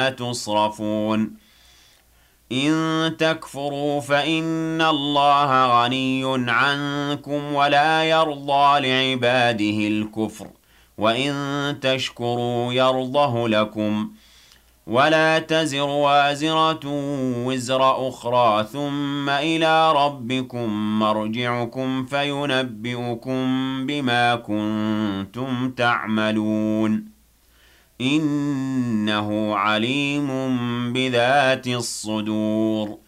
عما تصرفون إن تكفروا فإن الله غني عنكم ولا يرضى لعباده الكفر وإن تشكروا يرضه لكم ولا تزر وازرة وزر أخرى ثم إلى ربكم مرجعكم فينبئكم بما كنتم تعملون إنه عليم بذات الصدور